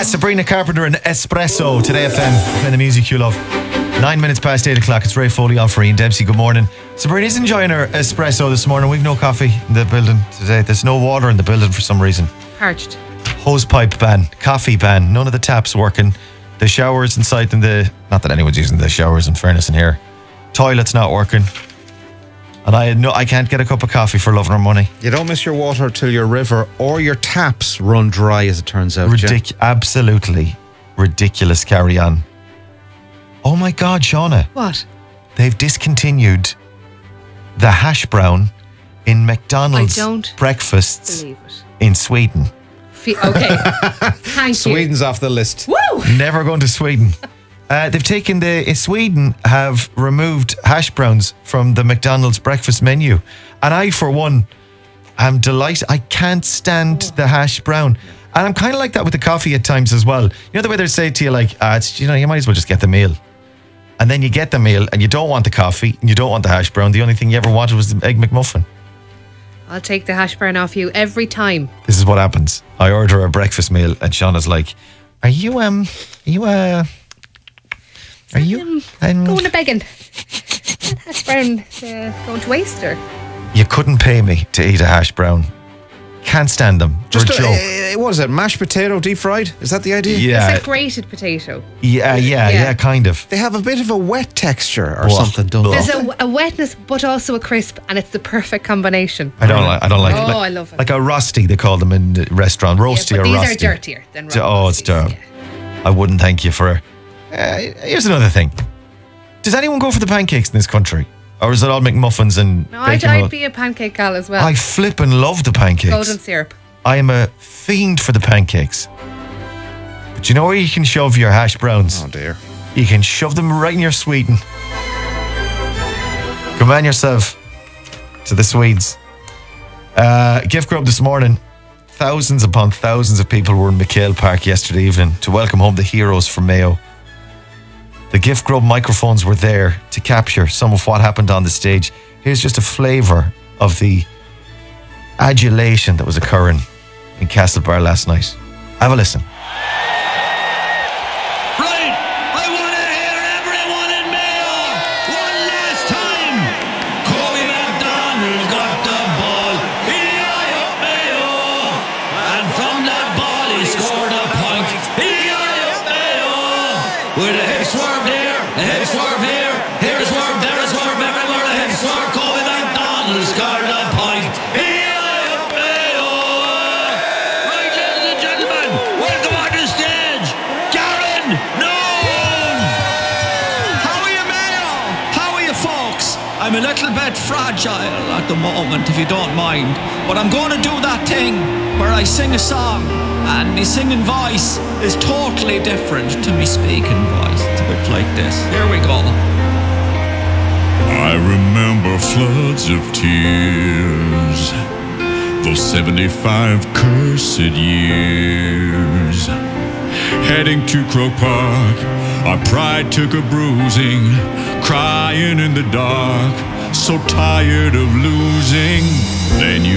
Sabrina Carpenter and Espresso today FM, playing the music you love. 9 minutes past 8 o'clock. It's Ray Foley on for Ian Dempsey. Good morning. Sabrina's enjoying her espresso this morning. We've no coffee in the building today. There's no water in the building for some reason. Parched. Hose pipe ban, coffee ban, none of the taps working. The showers inside in the, not that anyone's using the showers in fairness in here. Toilet's not working. And I can't get a cup of coffee for love nor money. You don't miss your water till your river or your taps run dry, as it turns out. Absolutely ridiculous carry on. Oh my God, Shauna. What? They've discontinued the hash brown in McDonald's breakfasts in Sweden. Okay. Thank you. Sweden's off the list. Woo! Never going to Sweden. They've taken in Sweden have removed hash browns from the McDonald's breakfast menu. And I, for one, am delighted. I can't stand the hash brown. And I'm kind of like that with the coffee at times as well. You know the way they say to you, like, you might as well just get the meal. And then you get the meal and you don't want the coffee and you don't want the hash brown. The only thing you ever wanted was the Egg McMuffin. I'll take the hash brown off you every time. This is what happens. I order a breakfast meal and Shauna's like, are you going to begging? That hash brown going to waste her. You couldn't pay me to eat a hash brown. Can't stand them. Just what is it? Mashed potato, deep fried? Is that the idea? Yeah. It's a grated potato. Yeah, kind of. They have a bit of a wet texture or something, don't they? There's a wetness, but also a crisp, and it's the perfect combination. I don't like it. Oh, I love it. Like a rusty, they call them in the restaurant. Roasty or these rusty. These are dirtier than rusty. Oh, it's terrible. Yeah. I wouldn't thank you for... here's another thing. Does anyone go for the pancakes in this country? Or is it all McMuffins and No, bacon I'd roll? be a pancake gal as well. I flippin' love the pancakes. Golden syrup. I am a fiend for the pancakes. But you know where you can shove your hash browns? Oh, dear. You can shove them right in your Sweden. Come on yourself to the Swedes. Gift grub this morning. Thousands upon thousands of people were in McHale Park yesterday evening to welcome home the heroes from Mayo. The Gift Grub microphones were there to capture some of what happened on the stage. Here's just a flavour of the adulation that was occurring in Castlebar last night. Have a listen. Right, I want to hear everyone in Mayo one last time. Corey McDonald got the ball. E-I-up Mayo. And from that ball he scored a point. E-I-up Mayo. With a hip swerve there, a hip swerve here. Here a swerve, there a swerve, everywhere a hip swerve. Corey McDonald scored a point. E-I-up Mayo. Right, ladies and gentlemen, welcome on the stage, Garen Noone. How are you, Mayo? How are you, folks? I'm a little bit fragile at the moment, if you don't mind. But I'm going to do that thing where I sing a song, and my singing voice is totally different to my speaking voice. It's a bit like this. Here we go. I remember floods of tears, those 75 cursed years. Heading to Croke Park, our pride took a bruising, crying in the dark, so tired of losing. Then you